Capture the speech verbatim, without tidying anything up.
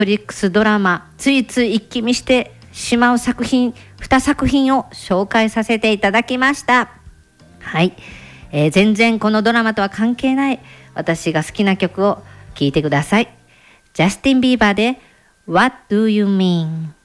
フリックスドラマ、ついつい一気見してしまう作品にさく品を紹介させていただきました。はい、えー、全然このドラマとは関係ない私が好きな曲を聴いてください。ジャスティン・ビーバーで What Do You Mean